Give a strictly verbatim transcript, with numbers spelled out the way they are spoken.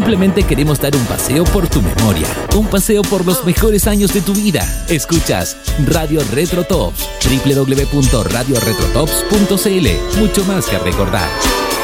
simplemente queremos dar un paseo por tu memoria, un paseo por los mejores años de tu vida. Escuchas Radio Retrotops, doble u doble u doble u punto radio retrotops punto c l. Mucho más que recordar.